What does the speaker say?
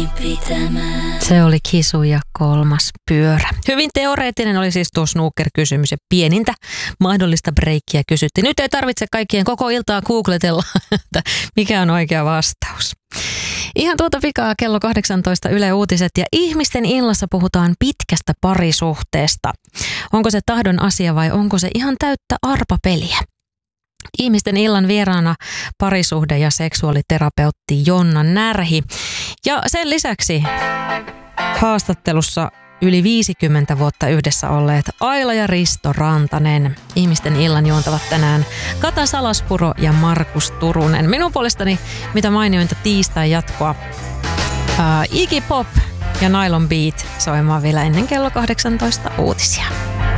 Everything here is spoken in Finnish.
Se oli Kisu ja kolmas pyörä. Hyvin teoreettinen oli siis tuo snooker-kysymys ja pienintä mahdollista breikkiä kysyttiin. Nyt ei tarvitse kaikkien koko iltaa googletella, että mikä on oikea vastaus. Ihan tuota pikaa kello 18 Yle Uutiset ja ihmisten illassa puhutaan pitkästä parisuhteesta. Onko se tahdon asia vai onko se ihan täyttä arpapeliä? Ihmisten illan vieraana parisuhde- ja seksuaaliterapeutti Jonna Närhi. Ja sen lisäksi haastattelussa yli 50 vuotta yhdessä olleet Aila ja Risto Rantanen. Ihmisten illan juontavat tänään Kata Salaspuro ja Markus Turunen. Minun puolestani mitä mainiointa tiistai jatkoa. Iggy Pop ja Nylon Beat soimaan vielä ennen kello 18 uutisia.